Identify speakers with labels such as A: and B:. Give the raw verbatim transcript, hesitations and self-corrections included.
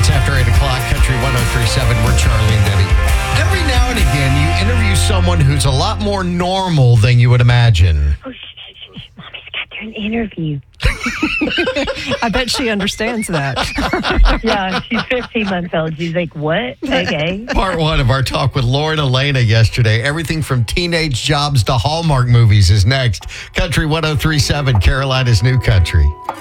A: minutes after eight o'clock, Country one oh three point seven. We're Charlie and Debbie. Every now and again, you interview someone who's a lot more normal than you would imagine.
B: Oh, shh, shh, shh. Mommy's got there an interview.
C: I bet she understands that.
B: Yeah, she's fifteen months old. She's like, what? Okay.
A: Part one of our talk with Lauren Elena yesterday. Everything from teenage jobs to Hallmark movies is next. Country one oh three point seven, Carolina's New Country.